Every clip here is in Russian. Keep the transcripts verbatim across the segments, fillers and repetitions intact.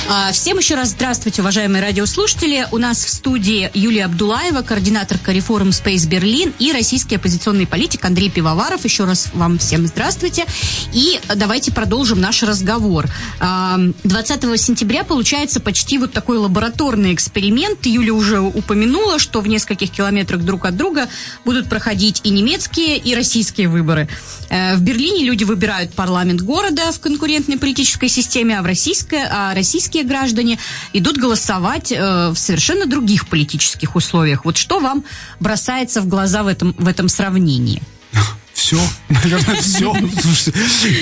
Всем еще раз здравствуйте, уважаемые радиослушатели. У нас в студии Юлия Абдулаева, координатор Карифорум Space Berlin, и российский оппозиционный политик Андрей Пивоваров. Еще раз вам всем здравствуйте. И давайте продолжим наш разговор. двадцатого сентября получается почти вот такой лабораторный эксперимент. Юля уже упомянула, что в нескольких километрах друг от друга будут проходить и немецкие, и российские выборы. В Берлине люди выбирают парламент города в конкурентной политической системе, а в российской, а российские граждане идут голосовать э, в совершенно других политических условиях. Вот что вам бросается в глаза в этом, в этом сравнении? Все, наверное, все. Слушайте,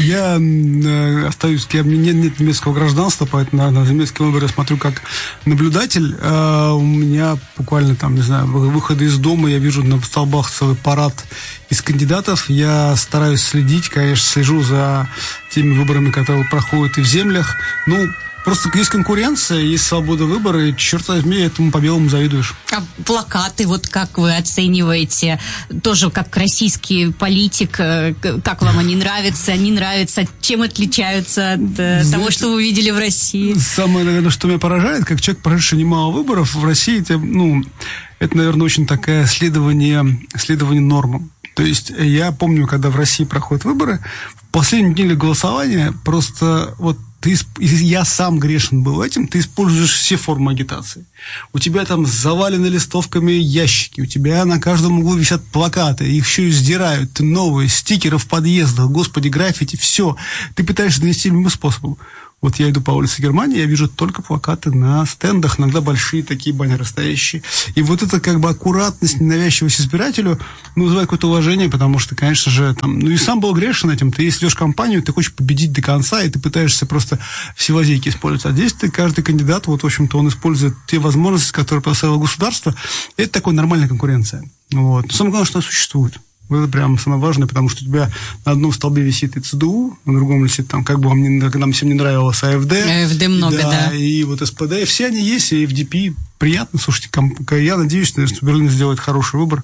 я э, остаюсь, я, мне нет немецкого гражданства, поэтому на, на немецкие выборы смотрю как наблюдатель. Э, у меня буквально там, не знаю, выходы из дома, я вижу на столбах целый парад из кандидатов. Я стараюсь следить, конечно, слежу за теми выборами, которые проходят и в землях. Ну, просто есть конкуренция, есть свобода выбора, и, черт возьми, этому по-белому завидуешь. А плакаты, вот как вы оцениваете, тоже как российский политик, как вам они нравятся, не нравятся, чем отличаются от Знаете, того, что вы видели в России? Самое, наверное, что меня поражает, как человек, прошедший немало выборов, в России, это, ну, это, наверное, очень такое следование, следование нормам. То есть я помню, когда в России проходят выборы, в последнюю неделю голосования просто вот ты, я сам грешен был этим, ты используешь все формы агитации. У тебя там завалены листовками ящики, у тебя на каждом углу висят плакаты, их еще и сдирают, ты новые, стикеры в подъездах, господи, граффити, все. Ты пытаешься донести любым способом. Вот я иду по улице Германии, я вижу только плакаты на стендах, иногда большие такие баннеры стоящие. И вот эта как бы аккуратность, ненавязчивость избирателю, ну, вызывает какое-то уважение, потому что, конечно же, там, ну, и сам был грешен этим. Ты, если идешь в кампанию, ты хочешь победить до конца, и ты пытаешься просто все лазейки использовать. А здесь ты, каждый кандидат, вот, в общем-то, он использует те возможности, которые поставило государство. Это такая нормальная конкуренция. Вот. Но самое главное, что она существует. Это прям самое важное, потому что у тебя на одном столбе висит и ЦДУ, на другом висит там, как бы вам не, нам всем не нравилось, АФД. АФД много, да. да. И вот СПД, и все они есть, и эф ди пи. Приятно, слушайте, я надеюсь, что Берлин сделает хороший выбор.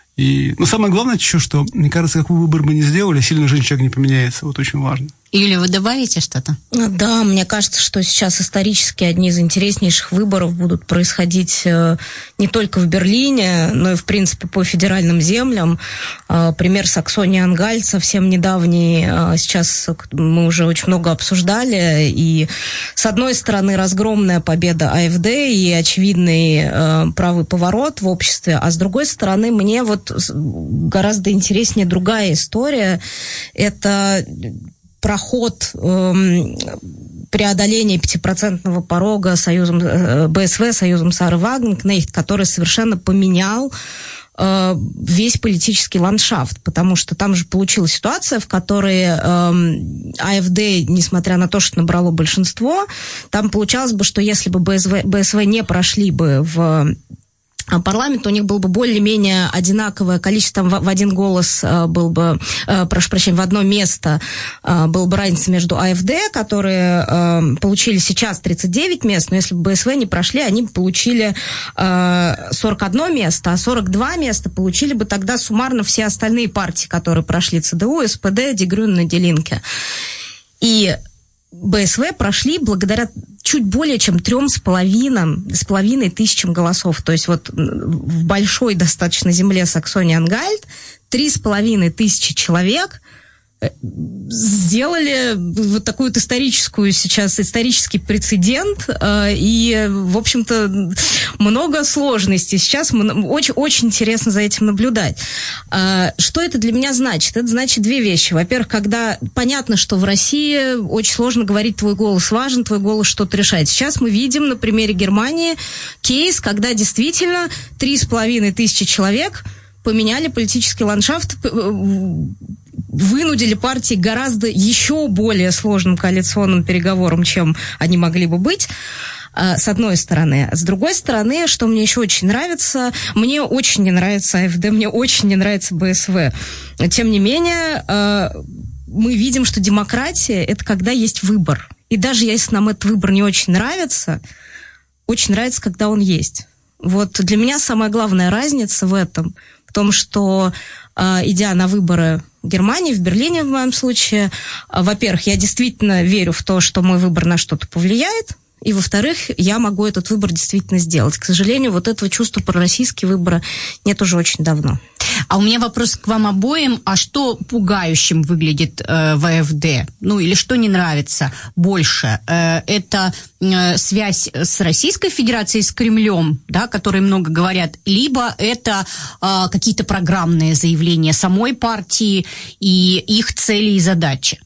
И, но самое главное еще, что, мне кажется, какой выбор мы не сделали, сильно жизнь человека не поменяется. Вот очень важно. Юля, вы добавите что-то? Да, мне кажется, что сейчас исторически одни из интереснейших выборов будут происходить не только в Берлине, но и, в принципе, по федеральным землям. Пример Саксонии-Анхальт совсем недавний, сейчас мы уже очень много обсуждали. И, с одной стороны, разгромная победа АФД и очевидный правый поворот в обществе, а с другой стороны, мне вот гораздо интереснее другая история. Это проход э, преодоления пятипроцентного порога союзом э, БСВ, союзом Сары Вагнер-Кнехт, который совершенно поменял э, весь политический ландшафт, потому что там же получилась ситуация, в которой э, АФД, несмотря на то, что набрало большинство, там получалось бы, что если бы БСВ, БСВ не прошли бы в парламент, у них было бы более-менее одинаковое количество, в, в один голос был бы, э, прошу прощения, в одно место э, была бы разница между АФД, которые э, получили сейчас тридцать девять мест, но если бы БСВ не прошли, они бы получили э, сорок одно место, а сорок два места получили бы тогда суммарно все остальные партии, которые прошли: ЦДУ, СПД, Die Grünen, Die Linke. И БСВ прошли благодаря чуть более чем трем с половиной, с половиной тысячам голосов. То есть вот в большой достаточно земле Саксонии-Анхальт три с половиной тысячи человек сделали вот такую вот историческую сейчас, исторический прецедент, и, в общем-то, много сложностей. Сейчас очень, очень интересно за этим наблюдать. Что это для меня значит? Это значит две вещи. Во-первых, когда понятно, что в России очень сложно говорить, твой голос важен, твой голос что-то решает. Сейчас мы видим на примере Германии кейс, когда действительно три с половиной тысячи человек поменяли политический ландшафт, вынудили партии гораздо еще более сложным коалиционным переговорам, чем они могли бы быть, с одной стороны. С другой стороны, что мне еще очень нравится, мне очень не нравится АФД, мне очень не нравится БСВ. Тем не менее, мы видим, что демократия – это когда есть выбор. И даже если нам этот выбор не очень нравится, очень нравится, когда он есть. Вот для меня самая главная разница в этом, в том, что, идя на выборы в Германии, в Берлине в моем случае, во-первых, я действительно верю в то, что мой выбор на что-то повлияет. И, во-вторых, я могу этот выбор действительно сделать. К сожалению, вот этого чувства пророссийские выборы нет уже очень давно. А у меня вопрос к вам обоим. А что пугающим выглядит э, в АфД? Ну, или что не нравится больше? Э, это э, связь с Российской Федерацией, с Кремлем, да, о которой много говорят, либо это э, какие-то программные заявления самой партии и их цели и задачи?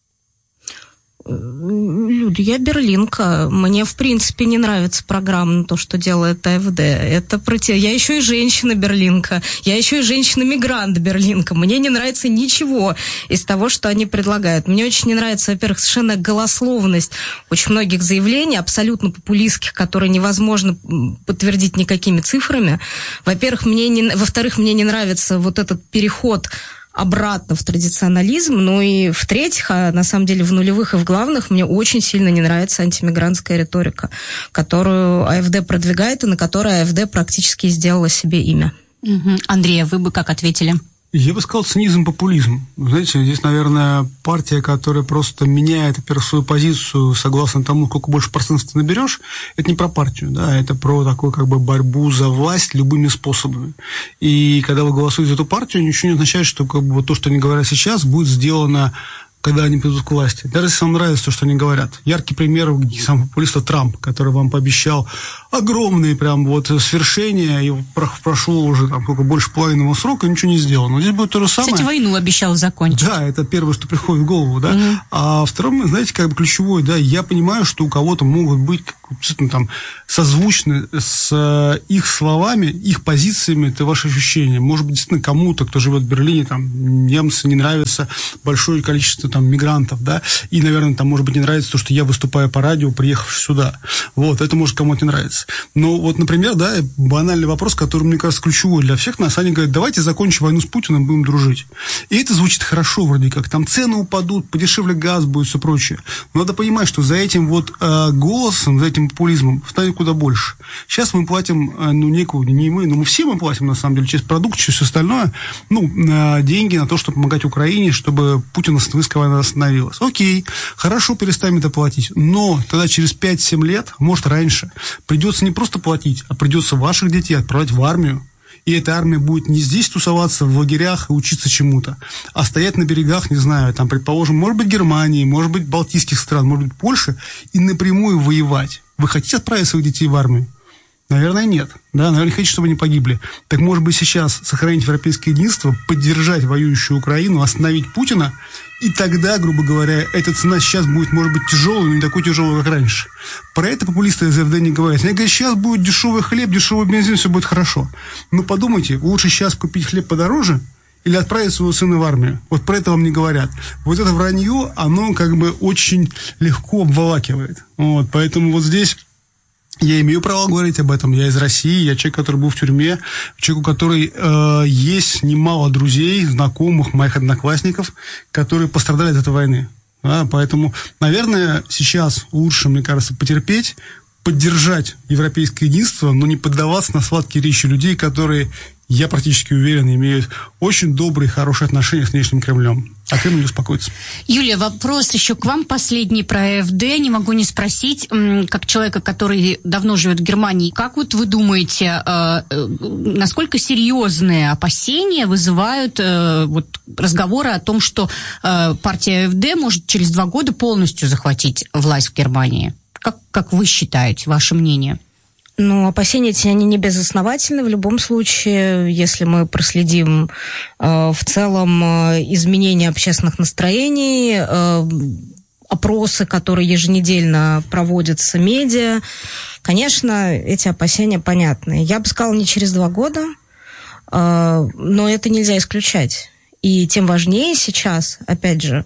Люди, я берлинка. Мне, в принципе, не нравится программа, то, что делает АфД. Это против... Я еще и женщина-берлинка. Я еще и женщина-мигрант-берлинка. Мне не нравится ничего из того, что они предлагают. Мне очень не нравится, во-первых, совершенно голословность очень многих заявлений, абсолютно популистских, которые невозможно подтвердить никакими цифрами. Во-первых, мне не... Во-вторых, мне не нравится вот этот переход обратно в традиционализм, ну и в-третьих, а на самом деле в нулевых и в главных мне очень сильно не нравится антимигрантская риторика, которую АфД продвигает и на которой АфД практически сделала себе имя. Угу. Андрей, вы бы как ответили? Я бы сказал, цинизм, популизм. Знаете, здесь, наверное, партия, которая просто меняет, во-первых, свою позицию согласно тому, сколько больше процентов ты наберешь, это не про партию, да, это про такую как бы борьбу за власть любыми способами. И когда вы голосуете за эту партию, ничего не означает, что как бы, вот то, что они говорят сейчас, будет сделано, когда они придут к власти. Даже если вам нравится то, что они говорят. Яркий пример самого популиста Трамп, который вам пообещал огромные прям вот свершения, и прошло уже там сколько, больше половины его срока, и ничего не сделано. Но здесь будет то же самое. Кстати, войну обещал закончить. Да, это первое, что приходит в голову, да. Угу. А второе, знаете, как бы ключевое, да, я понимаю, что у кого-то могут быть действительно там созвучны с их словами, их позициями, это ваши ощущения. Может быть, действительно кому-то, кто живет в Берлине, там, немцы, не нравится большое количество там мигрантов, да, и, наверное, там, может быть, не нравится то, что я выступаю по радио, приехав сюда. Вот, это может кому-то не нравится. Но вот, например, да, банальный вопрос, который, мне кажется, ключевой для всех нас, они говорят, давайте закончим войну с Путиным, будем дружить. И это звучит хорошо вроде как, там цены упадут, подешевле газ будет, все прочее. Но надо понимать, что за этим вот э, голосом, за этим популизмом станет куда больше. Сейчас мы платим, э, ну, некую, не мы, но мы все мы платим, на самом деле, через продукт, через все остальное, ну, э, деньги на то, чтобы помогать Украине, чтобы Путин война остановилась. Окей, хорошо, перестанем это платить. Но тогда через пять-семь лет, может раньше, придется не просто платить, а придется ваших детей отправлять в армию. И эта армия будет не здесь тусоваться в лагерях и учиться чему-то, а стоять на берегах, не знаю, там, предположим, может быть, Германии, может быть, Балтийских стран, может быть, Польши, и напрямую воевать. Вы хотите отправить своих детей в армию? Наверное, нет. Да, наверное, хотите, чтобы они погибли. Так, может быть, сейчас сохранить европейское единство, поддержать воюющую Украину, остановить Путина, и тогда, грубо говоря, эта цена сейчас будет, может быть, тяжелой, но не такой тяжелой, как раньше. Про это популисты из АфД не говорят. Они говорят, сейчас будет дешевый хлеб, дешевый бензин, все будет хорошо. Но подумайте, лучше сейчас купить хлеб подороже или отправить своего сына в армию. Вот про это вам не говорят. Вот это вранье, оно как бы очень легко обволакивает. Вот, поэтому вот здесь... Я имею право говорить об этом. Я из России, я человек, который был в тюрьме, человек, у которого э, есть немало друзей, знакомых, моих одноклассников, которые пострадали от этой войны. Да, поэтому, наверное, сейчас лучше, мне кажется, потерпеть, поддержать европейское единство, но не поддаваться на сладкие речи людей, которые, я практически уверен, имеют очень добрые, хорошие отношения с внешним Кремлем. А Кремль не успокоится. Юлия, вопрос еще к вам последний про АфД. Не могу не спросить, как человека, который давно живет в Германии, как вот вы думаете, насколько серьезные опасения вызывают вот разговоры о том, что партия АфД может через два года полностью захватить власть в Германии? Как, как вы считаете, ваше мнение? Ну, опасения эти, они не безосновательны в любом случае, если мы проследим э, в целом э, изменения общественных настроений, э, опросы, которые еженедельно проводятся медиа, конечно, эти опасения понятны. Я бы сказала, не через два года, э, но это нельзя исключать. И тем важнее сейчас, опять же,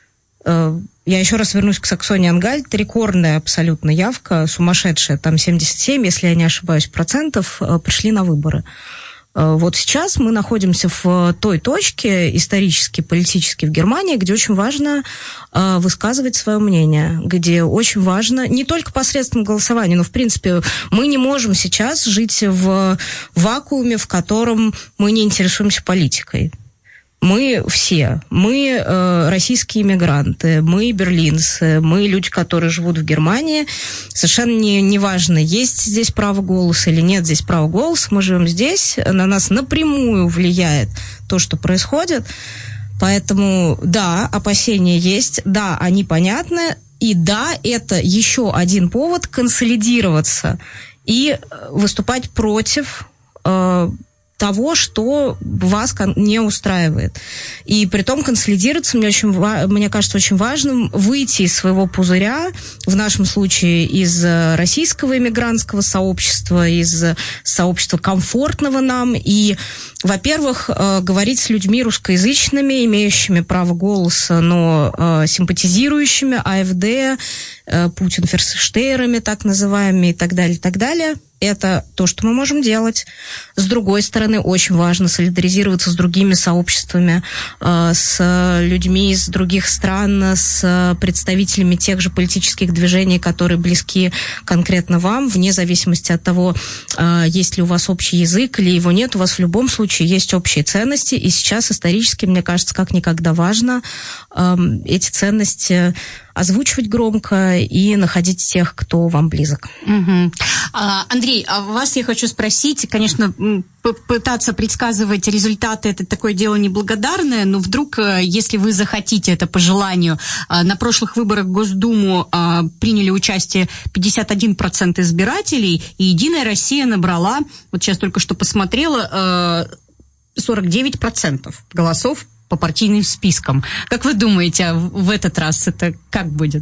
э, я еще раз вернусь к Саксонии-Ангальт. Рекордная абсолютно явка, сумасшедшая, там семьдесят семь, если я не ошибаюсь, процентов пришли на выборы. Вот сейчас мы находимся в той точке исторически, политически в Германии, где очень важно высказывать свое мнение, где очень важно, не только посредством голосования, но, в принципе, мы не можем сейчас жить в вакууме, в котором мы не интересуемся политикой. Мы все, мы э, российские иммигранты, мы берлинцы, мы люди, которые живут в Германии. Совершенно не, не важно, есть здесь право голоса или нет здесь права голоса. Мы живем здесь, на нас напрямую влияет то, что происходит. Поэтому, да, опасения есть, да, они понятны, и да, это еще один повод консолидироваться и выступать против э, того, что вас не устраивает. И притом консолидироваться, мне, очень, мне кажется, очень важным выйти из своего пузыря, в нашем случае из российского иммигрантского сообщества, из сообщества комфортного нам, и, во-первых, говорить с людьми русскоязычными, имеющими право голоса, но симпатизирующими АфД, Путин-ферсштейерами, так называемыми, и так далее, и так далее. Это то, что мы можем делать. С другой стороны, очень важно солидаризироваться с другими сообществами, с людьми из других стран, с представителями тех же политических движений, которые близки конкретно вам, вне зависимости от того, есть ли у вас общий язык или его нет. У вас в любом случае есть общие ценности, и сейчас исторически, мне кажется, как никогда важно эти ценности озвучивать громко и находить тех, кто вам близок. Угу. А, Андрей, а вас я хочу спросить, конечно, пытаться предсказывать результаты, это такое дело неблагодарное, но вдруг, если вы захотите это по желанию, на прошлых выборах в Госдуму приняли участие пятьдесят один процент избирателей, и «Единая Россия» набрала, вот сейчас только что посмотрела, сорок девять процентов голосов по партийным спискам. Как вы думаете, в этот раз это как будет?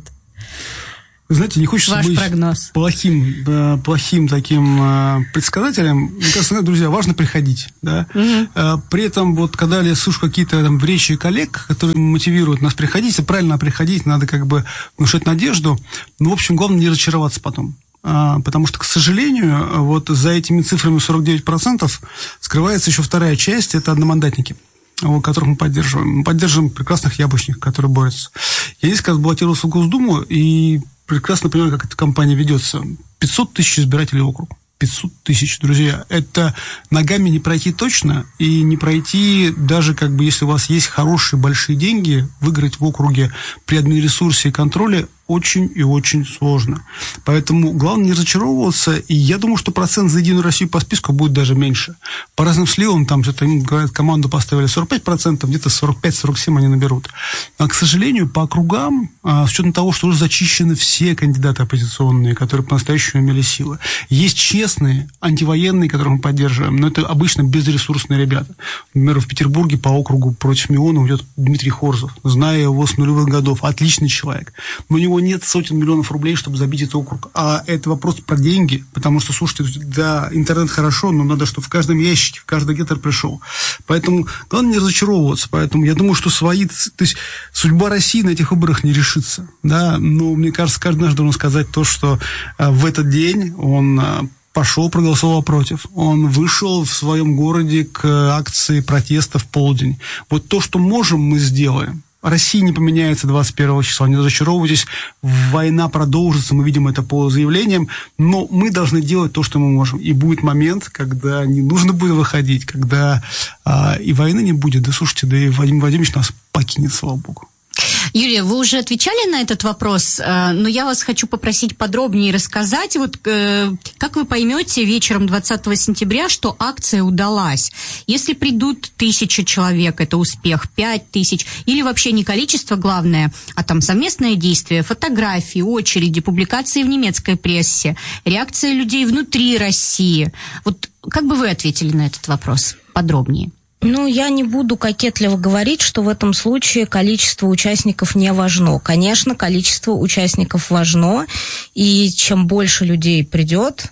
Вы знаете, не хочется Ваш быть прогноз. плохим, да, плохим таким э, предсказателем. Мне кажется, друзья, важно приходить. Да? Угу. Э, при этом, вот, когда я слышу какие-то там речи коллег, которые мотивируют нас приходить, и правильно приходить, надо как бы внушать надежду. Но, в общем, главное не разочароваться потом. Э, потому что, к сожалению, вот за этими цифрами сорок девять процентов скрывается еще вторая часть, это одномандатники, которых мы поддерживаем. Мы поддерживаем прекрасных яблочников, которые борются. Я несколько раз баллотировался в Госдуму и прекрасно понимаю, как эта кампания ведется. пятьсот тысяч избирателей округ. пятьсот тысяч, друзья. Это ногами не пройти точно, и не пройти даже, как бы, если у вас есть хорошие большие деньги, выиграть в округе при админресурсе и контроле очень и очень сложно. Поэтому главное не разочаровываться, и я думаю, что процент за «Единую Россию» по списку будет даже меньше. По разным сливам, там что-то, говорят, команду поставили сорок пять процентов, где-то сорок пять - сорок семь процентов они наберут. А, к сожалению, по округам, с учетом того, что уже зачищены все кандидаты оппозиционные, которые по-настоящему имели силы, есть честные, антивоенные, которых мы поддерживаем, но это обычно безресурсные ребята. Например, в Петербурге по округу против Миона идет Дмитрий Хорзов, зная его с нулевых годов, отличный человек. Но у него нет сотен миллионов рублей, чтобы забить этот округ. А это вопрос про деньги, потому что, слушайте, да, интернет хорошо, но надо, чтобы в каждом ящике, в каждый геттер пришел. Поэтому главное не разочаровываться. Поэтому я думаю, что свои... То есть судьба России на этих выборах не решится. Да? Но мне кажется, каждый наш должен сказать то, что а, в этот день он... А, пошел, проголосовал против. Он вышел в своем городе к акции протеста в полдень. Вот то, что можем, мы сделаем. Россия не поменяется двадцать первого числа, не разочаровывайтесь, война продолжится, мы видим это по заявлениям, но мы должны делать то, что мы можем. И будет момент, когда не нужно будет выходить, когда а, и войны не будет. Да слушайте, да и Владимир Владимирович нас покинет, слава богу. Юлия, вы уже отвечали на этот вопрос, но я вас хочу попросить подробнее рассказать. Вот как вы поймете вечером двадцатого сентября, что акция удалась? Если придут тысяча человек, это успех, пять тысяч, или вообще не количество главное, а там совместное действие, фотографии, очереди, публикации в немецкой прессе, реакция людей внутри России. Вот как бы вы ответили на этот вопрос подробнее? Ну, я не буду кокетливо говорить, что в этом случае количество участников не важно. Конечно, количество участников важно, и чем больше людей придет,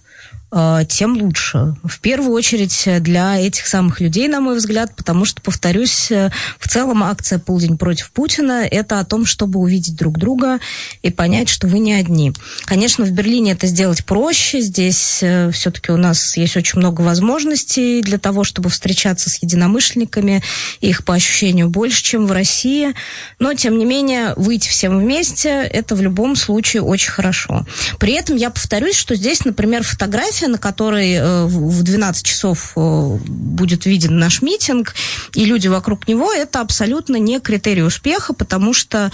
тем лучше. В первую очередь для этих самых людей, на мой взгляд, потому что, повторюсь, в целом акция «Полдень против Путина» — это о том, чтобы увидеть друг друга и понять, что вы не одни. Конечно, в Берлине это сделать проще. Здесь все-таки у нас есть очень много возможностей для того, чтобы встречаться с единомышленниками. Их, по ощущению, больше, чем в России. Но, тем не менее, выйти всем вместе — это в любом случае очень хорошо. При этом я повторюсь, что здесь, например, фотографии фотография, на которой в двенадцать часов будет виден наш митинг, и люди вокруг него, это абсолютно не критерий успеха, потому что,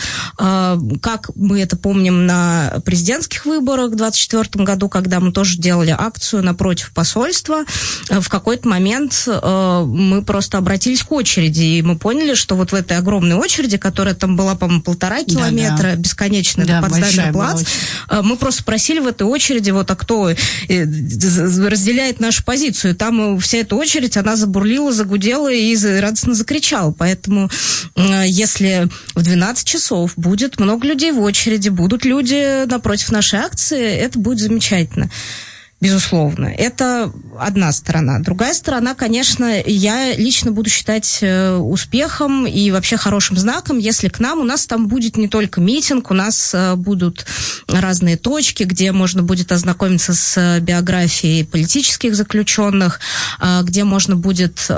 как мы это помним на президентских выборах в двадцать четвёртом году, когда мы тоже делали акцию напротив посольства, в какой-то момент мы просто обратились к очереди, и мы поняли, что вот в этой огромной очереди, которая там была, по-моему, полтора километра, да, да. бесконечная, да, до Потсдамный плац, мы просто спросили в этой очереди, вот, а кто разделяет нашу позицию. Там вся эта очередь, она забурлила, загудела и радостно закричала. Поэтому если в двенадцать часов будет много людей в очереди, будут люди напротив нашей акции, это будет замечательно. Безусловно. Это одна сторона. Другая сторона, конечно, я лично буду считать успехом и вообще хорошим знаком, если к нам, у нас там будет не только митинг, у нас будут разные точки, где можно будет ознакомиться с биографией политических заключенных, где можно будет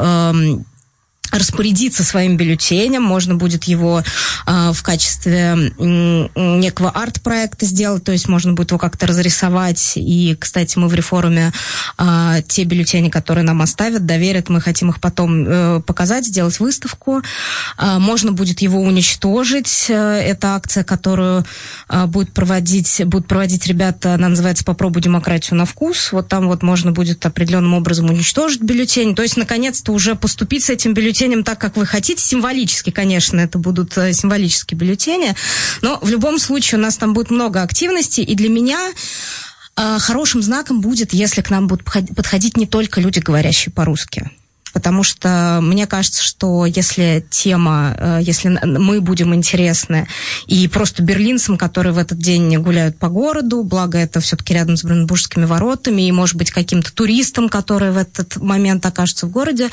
распорядиться своим бюллетенем, можно будет его э, в качестве э, некого арт-проекта сделать, то есть можно будет его как-то разрисовать. И, кстати, мы в реформе э, те бюллетени, которые нам оставят, доверят, мы хотим их потом э, показать, сделать выставку. Э, можно будет его уничтожить. Э, это акция, которую э, будет проводить, будут проводить ребята, она называется «Попробуй демократию на вкус». Вот там вот можно будет определенным образом уничтожить бюллетень. То есть, наконец-то, уже поступить с этим бюллетенем так, как вы хотите. Символически, конечно, это будут символические бюллетени, но в любом случае у нас там будет много активности, и для меня э, хорошим знаком будет, если к нам будут подходить не только люди, говорящие по-русски. Потому что мне кажется, что если тема, если мы будем интересны и просто берлинцам, которые в этот день гуляют по городу, благо это все-таки рядом с Бранденбургскими воротами, и, может быть, каким-то туристам, которые в этот момент окажутся в городе,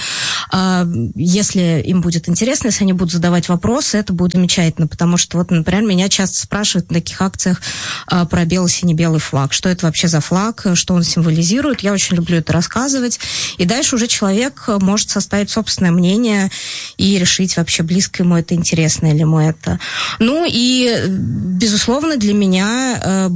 если им будет интересно, если они будут задавать вопросы, это будет замечательно, потому что, вот, например, меня часто спрашивают на таких акциях про бело-сине-белый флаг. Что это вообще за флаг, что он символизирует? Я очень люблю это рассказывать. И дальше уже человек может составить собственное мнение и решить, вообще близко ему это, интересно ли ему это. Ну и, безусловно, для меня э,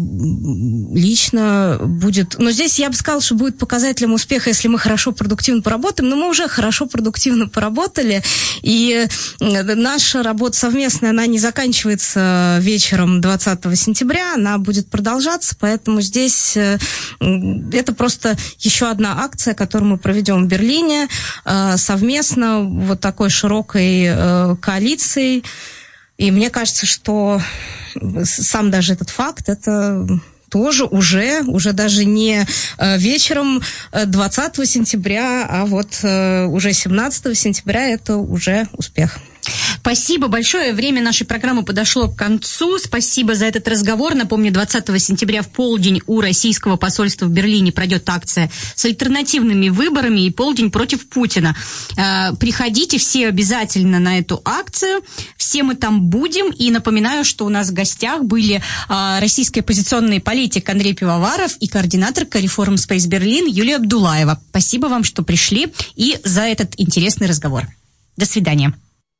лично будет... Но здесь я бы сказала, что будет показателем успеха, если мы хорошо, продуктивно поработаем, но мы уже хорошо, продуктивно поработали, и наша работа совместная, она не заканчивается вечером двадцатого сентября, она будет продолжаться, поэтому здесь э, это просто еще одна акция, которую мы проведем в Берлине, совместно, вот такой широкой э, коалицией. И мне кажется, что сам даже этот факт, это тоже уже, уже даже не э, вечером двадцатого сентября, а вот э, уже семнадцатого сентября, это уже успех. Спасибо большое. Время нашей программы подошло к концу. Спасибо за этот разговор. Напомню, двадцатого сентября в полдень у российского посольства в Берлине пройдет акция с альтернативными выборами и полдень против Путина. Приходите все обязательно на эту акцию. Все мы там будем. И напоминаю, что у нас в гостях были российский оппозиционный политик Андрей Пивоваров и координаторка Reform Space Berlin Юлия Абдулаева. Спасибо вам, что пришли, и за этот интересный разговор. До свидания.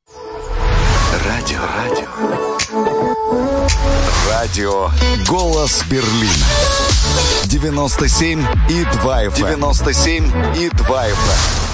Радио, радио, радио «Голос Берлина». девяносто семь и два эф эм. девяносто семь и два эф эм.